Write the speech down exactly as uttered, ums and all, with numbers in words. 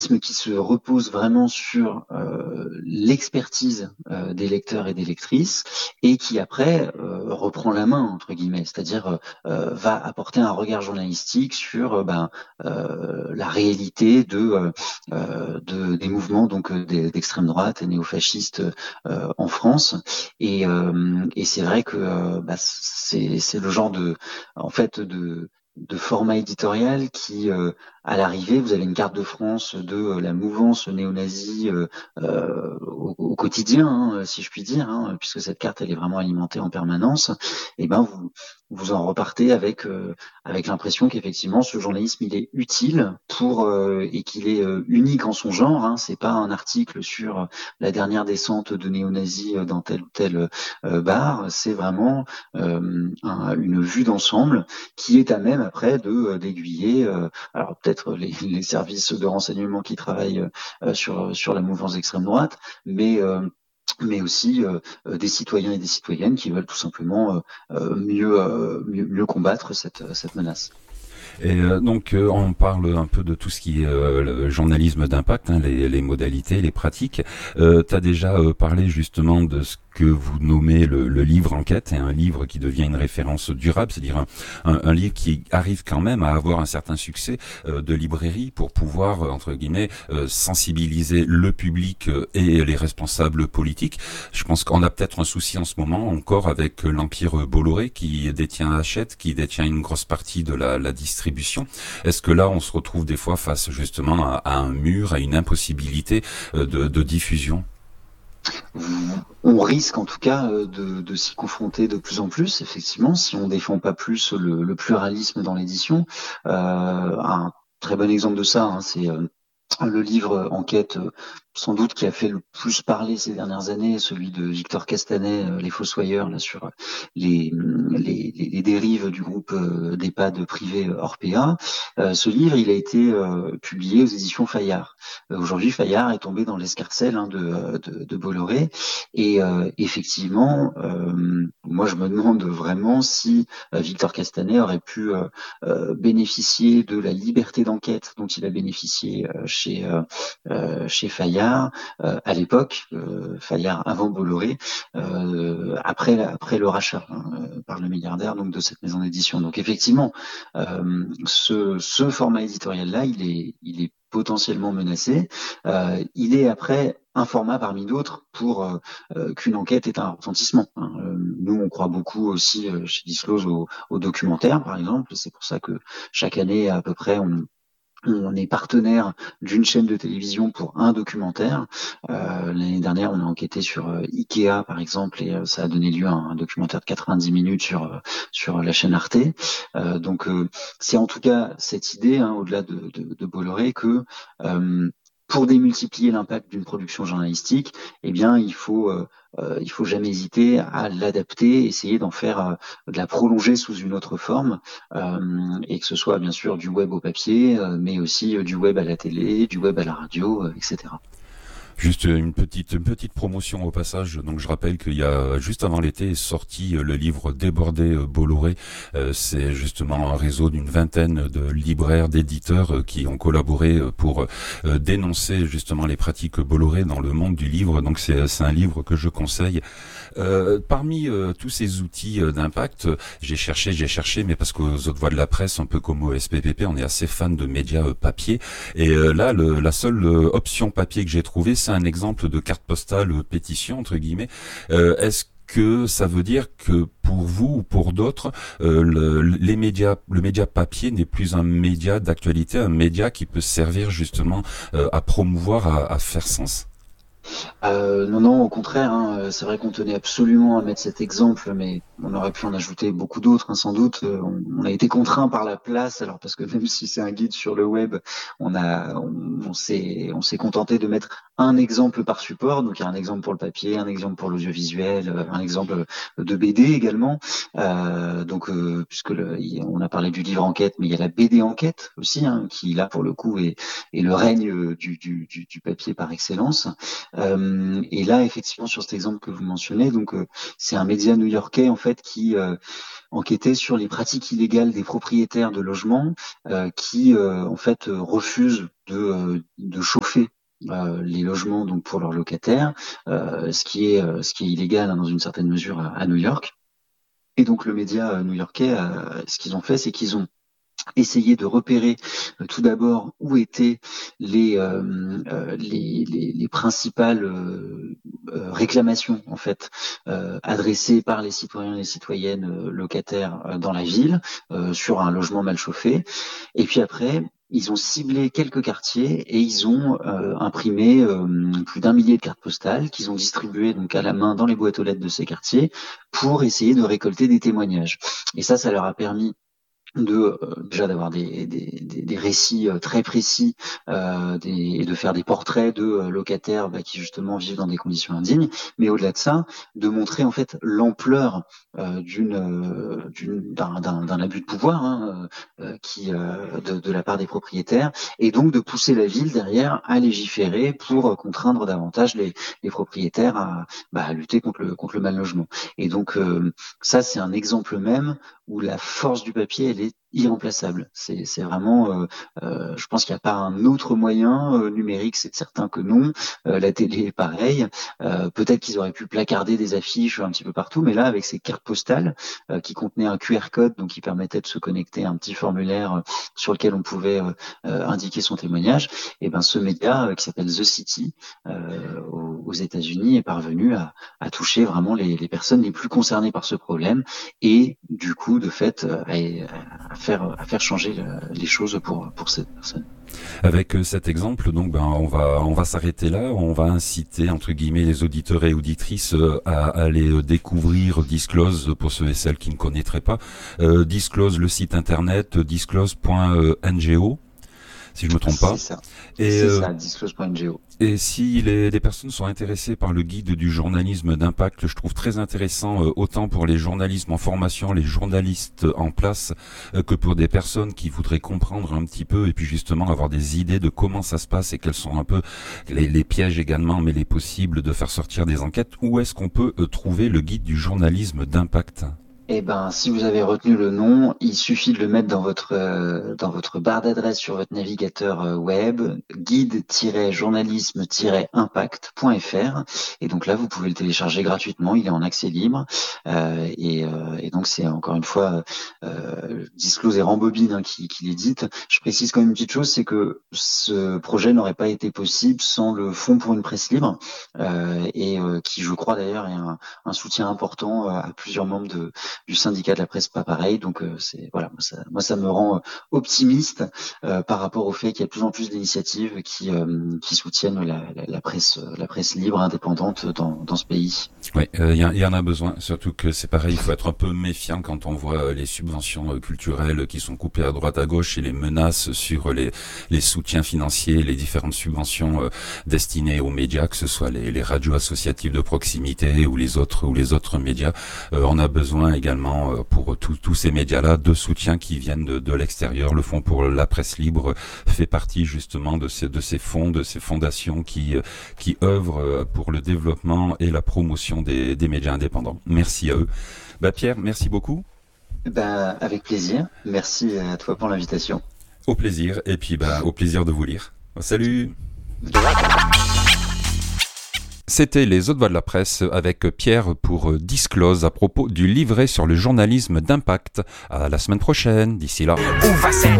qui se repose vraiment sur euh, l'expertise euh, des lecteurs et des lectrices et qui après euh, reprend la main entre guillemets, c'est-à-dire euh, va apporter un regard journalistique sur euh, ben, euh, la réalité de, euh, de des mouvements donc d'extrême droite et néofascistes euh, en France et, euh, et c'est vrai que euh, bah, c'est c'est le genre de en fait de de format éditorial qui, euh, à l'arrivée, vous avez une carte de France de euh, la mouvance néo-nazie euh, euh, au, au quotidien, hein, si je puis dire, hein, puisque cette carte elle est vraiment alimentée en permanence. Et ben vous vous en repartez avec euh, avec l'impression qu'effectivement ce journalisme il est utile pour euh, et qu'il est euh, unique en son genre. Hein, c'est pas un article sur la dernière descente de néo-nazis dans tel ou tel euh, bar. C'est vraiment euh, un, une vue d'ensemble qui est à même après de d'aiguiller. Euh, alors peut-être les, les services de renseignement qui travaillent euh, sur sur la mouvance d'extrême droite, mais euh, mais aussi euh, des citoyens et des citoyennes qui veulent tout simplement euh, mieux, euh, mieux mieux combattre cette cette menace. Et euh, donc euh, on parle un peu de tout ce qui est euh, le journalisme d'impact, hein, les, les modalités, les pratiques. Euh, tu as déjà euh, parlé justement de ce que vous nommez le, le livre enquête, et un livre qui devient une référence durable, c'est-à-dire un, un, un livre qui arrive quand même à avoir un certain succès euh, de librairie pour pouvoir, euh, entre guillemets, euh, sensibiliser le public euh, et les responsables politiques. Je pense qu'on a peut-être un souci en ce moment encore avec l'Empire Bolloré qui détient Hachette, qui détient une grosse partie de la, la distribution. Est-ce que là, on se retrouve des fois face justement à, à un mur, à une impossibilité euh, de, de diffusion ? On risque en tout cas de, de s'y confronter de plus en plus, effectivement, si on défend pas plus le, le pluralisme dans l'édition. Euh, un très bon exemple de ça, hein, c'est euh, le livre Enquête, euh, sans doute qui a fait le plus parler ces dernières années, celui de Victor Castanet, euh, Les Fossoyeurs, là sur les, les, les dérives du groupe euh, d'EHPAD privé Orpea. Euh, ce livre, il a été euh, publié aux éditions Fayard. Euh, aujourd'hui, Fayard est tombé dans l'escarcelle hein, de, de, de Bolloré. Et euh, effectivement, euh, moi je me demande vraiment si euh, Victor Castanet aurait pu euh, euh, bénéficier de la liberté d'enquête dont il a bénéficié euh, chez euh, euh, chez Fayard euh, à l'époque, euh, Fayard avant Bolloré, euh, après après le rachat hein, par le milliardaire donc de cette maison d'édition. Donc effectivement, euh, ce ce format éditorial là, il est il est potentiellement menacé. Euh, il est après un format parmi d'autres pour euh, euh, qu'une enquête ait un retentissement. Hein. Euh, nous, on croit beaucoup aussi euh, chez Disclose au, au documentaire, par exemple. C'est pour ça que chaque année, à peu près, on on est partenaire d'une chaîne de télévision pour un documentaire. Euh, l'année dernière, on a enquêté sur euh, Ikea, par exemple, et euh, ça a donné lieu à un documentaire de quatre-vingt-dix minutes sur euh, sur la chaîne Arte. Euh, donc, euh, c'est en tout cas cette idée, hein, au-delà de, de, de Bolloré, que euh, pour démultiplier l'impact d'une production journalistique, eh bien, il faut euh, euh, il faut jamais hésiter à l'adapter, essayer d'en faire euh, de la prolonger sous une autre forme, euh, et que ce soit bien sûr du web au papier, euh, mais aussi euh, du web à la télé, du web à la radio, euh, et cetera. Juste une petite une petite promotion au passage. Donc je rappelle qu'il y a juste avant l'été est sorti le livre Débordé Bolloré. Euh, c'est justement un réseau d'une vingtaine de libraires, d'éditeurs qui ont collaboré pour euh, dénoncer justement les pratiques Bolloré dans le monde du livre. Donc c'est c'est un livre que je conseille. Euh, parmi euh, tous ces outils euh, d'impact, j'ai cherché, j'ai cherché, mais parce qu'aux autres voix de la presse, un peu comme au S P P P, on est assez fan de médias euh, papier. Et euh, là, le, la seule euh, option papier que j'ai trouvée, c'est un exemple de carte postale euh, pétition entre guillemets. Euh, est-ce que ça veut dire que pour vous ou pour d'autres, euh, le, les médias, le média papier n'est plus un média d'actualité, un média qui peut servir justement euh, à promouvoir, à, à faire sens? Euh, non, non, au contraire, hein, c'est vrai qu'on tenait absolument à mettre cet exemple, mais on aurait pu en ajouter beaucoup d'autres, hein, sans doute. On, on a été contraint par la place, alors parce que même si c'est un guide sur le web, on a, on, on s'est, on s'est contenté de mettre un exemple par support. Donc il y a un exemple pour le papier, un exemple pour l'audiovisuel, un exemple de B D également. Euh, donc euh, puisque le, on a parlé du livre enquête, mais il y a la B D enquête aussi, hein, qui là pour le coup est, est le règne du, du, du, du papier par excellence. Euh, Euh, et là, effectivement, sur cet exemple que vous mentionnez, donc euh, c'est un média new-yorkais en fait qui euh, enquêtait sur les pratiques illégales des propriétaires de logements euh, qui euh, en fait euh, refusent de, euh, de chauffer euh, les logements donc pour leurs locataires, euh, ce qui est euh, ce qui est illégal hein, dans une certaine mesure à, à New York. Et donc le média euh, new-yorkais, euh, ce qu'ils ont fait, c'est qu'ils ont essayer de repérer euh, tout d'abord où étaient les, euh, euh, les, les, les principales euh, euh, réclamations en fait euh, adressées par les citoyens et les citoyennes euh, locataires euh, dans la ville euh, sur un logement mal chauffé. Et puis après, ils ont ciblé quelques quartiers et ils ont euh, imprimé euh, plus d'un millier de cartes postales qu'ils ont distribuées donc à la main dans les boîtes aux lettres de ces quartiers pour essayer de récolter des témoignages. Et ça, ça leur a permis de euh, déjà d'avoir des, des, des, des récits euh, très précis euh, des, et de faire des portraits de euh, locataires bah, qui justement vivent dans des conditions indignes, mais au-delà de ça, de montrer en fait l'ampleur euh, d'une, euh, d'une d'un, d'un, d'un abus de pouvoir hein, euh, qui euh, de, de la part des propriétaires, et donc de pousser la ville derrière à légiférer pour contraindre davantage les, les propriétaires à, bah, à lutter contre le contre le mal logement. Et donc euh, ça c'est un exemple même où la force du papier, elle est irremplaçable. C'est, c'est vraiment, euh, euh, je pense qu'il n'y a pas un autre moyen euh, numérique, c'est certain que non. Euh, la télé est pareil. Euh, peut-être qu'ils auraient pu placarder des affiches un petit peu partout, mais là, avec ces cartes postales euh, qui contenaient un Q R code, donc qui permettait de se connecter à un petit formulaire euh, sur lequel on pouvait euh, euh, indiquer son témoignage, et ben ce média euh, qui s'appelle The City euh, aux, aux États-Unis est parvenu à, à toucher vraiment les, les personnes les plus concernées par ce problème, et du coup, de fait, euh, à, à faire à faire changer les choses pour pour cette personne. Avec cet exemple, donc, ben, on va on va s'arrêter là. On va inciter entre guillemets les auditeurs et auditrices à, à aller découvrir Disclose pour ceux et celles qui ne connaîtraient pas. Euh, Disclose, le site internet disclose point n g o. Si je me trompe pas. C'est ça. Et, c'est euh, ça, disclose point n g o. Et si les, les personnes sont intéressées par le guide du journalisme d'impact, je trouve très intéressant euh, autant pour les journalistes en formation, les journalistes en place, euh, que pour des personnes qui voudraient comprendre un petit peu et puis justement avoir des idées de comment ça se passe et quels sont un peu les, les pièges également, mais les possibles de faire sortir des enquêtes. Où est-ce qu'on peut euh, trouver le guide du journalisme d'impact ? Eh ben, si vous avez retenu le nom, il suffit de le mettre dans votre euh, dans votre barre d'adresse sur votre navigateur euh, web, guide tiret journalisme tiret impact point f r, et donc là vous pouvez le télécharger gratuitement, il est en accès libre, euh, et, euh, et donc c'est encore une fois euh, Disclose et Rambobine hein, qui, qui l'édite. Je précise quand même une petite chose, c'est que ce projet n'aurait pas été possible sans le Fonds pour une presse libre, euh, et euh, qui je crois d'ailleurs est un, un soutien important à plusieurs membres de du syndicat de la presse pas pareil, donc euh, c'est voilà, moi ça, moi ça me rend euh, optimiste euh, par rapport au fait qu'il y a de plus en plus d'initiatives qui euh, qui soutiennent la, la, la presse la presse libre indépendante dans dans ce pays. Oui, il euh, y, y en a besoin, surtout que c'est pareil, il faut être un peu méfiant quand on voit les subventions culturelles qui sont coupées à droite à gauche et les menaces sur les les soutiens financiers, les différentes subventions euh, destinées aux médias, que ce soit les, les radios associatives de proximité ou les autres ou les autres médias. Euh, on a besoin également pour tous ces médias-là de soutien qui viennent de, de l'extérieur. Le Fonds pour la presse libre fait partie justement de ces, de ces fonds, de ces fondations qui, qui œuvrent pour le développement et la promotion des, des médias indépendants. Merci à eux. Bah Pierre, merci beaucoup. Bah, avec plaisir. Merci à toi pour l'invitation. Au plaisir. Et puis bah, au plaisir de vous lire. Salut. C'était les Autres Voix de la Presse avec Pierre pour Disclose à propos du livret sur le journalisme d'impact. À la semaine prochaine. D'ici là.